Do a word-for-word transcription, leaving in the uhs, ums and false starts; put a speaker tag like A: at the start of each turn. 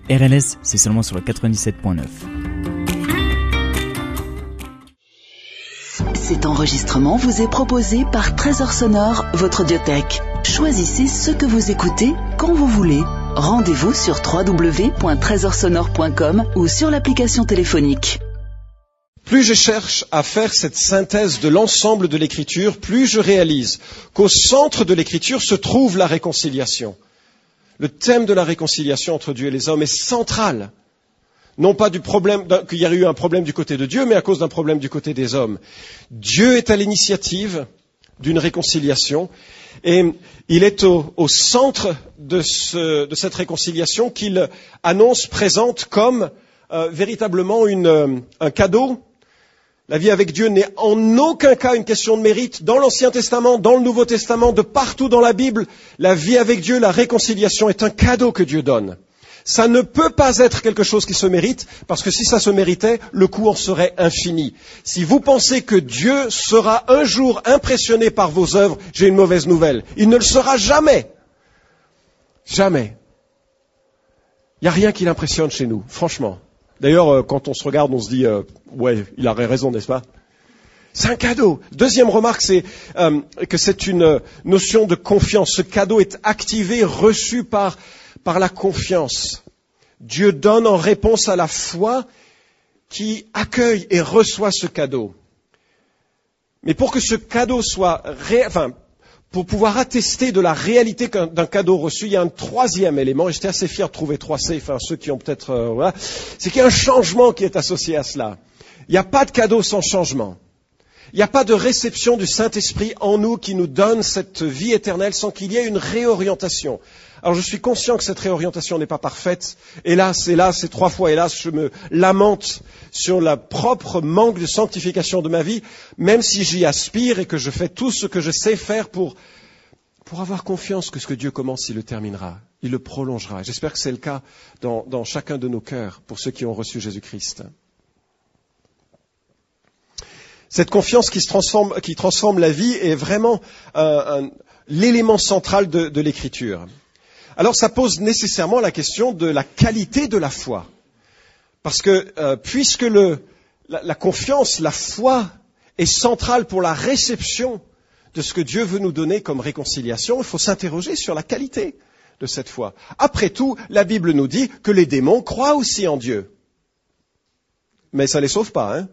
A: R L S, c'est seulement sur le quatre-vingt-dix-sept point neuf.
B: Cet enregistrement vous est proposé par Trésor Sonore, votre audiothèque. Choisissez ce que vous écoutez quand vous voulez. Rendez-vous sur w w w point trésor sonore point com ou sur l'application téléphonique.
C: Plus je cherche à faire cette synthèse de l'ensemble de l'Écriture, plus je réalise qu'au centre de l'Écriture se trouve la réconciliation. Le thème de la réconciliation entre Dieu et les hommes est central. Non pas du problème, qu'il y a eu un problème du côté de Dieu, mais à cause d'un problème du côté des hommes. Dieu est à l'initiative d'une réconciliation et il est au, au centre de, ce, de cette réconciliation qu'il annonce, présente comme euh, véritablement une, euh, un cadeau. La vie avec Dieu n'est en aucun cas une question de mérite. Dans l'Ancien Testament, dans le Nouveau Testament, de partout dans la Bible, la vie avec Dieu, la réconciliation est un cadeau que Dieu donne. Ça ne peut pas être quelque chose qui se mérite, parce que si ça se méritait, le coût en serait infini. Si vous pensez que Dieu sera un jour impressionné par vos œuvres, j'ai une mauvaise nouvelle. Il ne le sera jamais. Jamais. Il n'y a rien qui l'impressionne chez nous, franchement. D'ailleurs, quand on se regarde, on se dit, euh, ouais, il aurait raison, n'est-ce pas? C'est un cadeau. Deuxième remarque, c'est euh, que c'est une notion de confiance. Ce cadeau est activé, reçu par, par la confiance. Dieu donne en réponse à la foi qui accueille et reçoit ce cadeau. Mais pour que ce cadeau soit, ré... enfin, pour pouvoir attester de la réalité d'un cadeau reçu, il y a un troisième élément, et j'étais assez fier de trouver trois C, enfin ceux qui ont peut-être, euh, voilà, c'est qu'il y a un changement qui est associé à cela. Il n'y a pas de cadeau sans changement. Il n'y a pas de réception du Saint-Esprit en nous qui nous donne cette vie éternelle sans qu'il y ait une réorientation. Alors je suis conscient que cette réorientation n'est pas parfaite. Hélas, hélas, et trois fois hélas, je me lamente sur le propre manque de sanctification de ma vie, même si j'y aspire et que je fais tout ce que je sais faire pour, pour avoir confiance que ce que Dieu commence, il le terminera, il le prolongera. J'espère que c'est le cas dans, dans chacun de nos cœurs pour ceux qui ont reçu Jésus-Christ. Cette confiance qui se transforme, qui transforme la vie est vraiment euh, un, l'élément central de, de l'Écriture. Alors ça pose nécessairement la question de la qualité de la foi. Parce que euh, puisque le, la, la confiance, la foi est centrale pour la réception de ce que Dieu veut nous donner comme réconciliation, il faut s'interroger sur la qualité de cette foi. Après tout, la Bible nous dit que les démons croient aussi en Dieu. Mais ça ne les sauve pas, hein.